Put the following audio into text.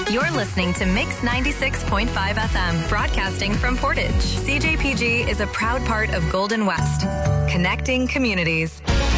You're listening to Mix 96.5 FM, broadcasting from Portage. CJPG is a proud part of Golden West, connecting communities.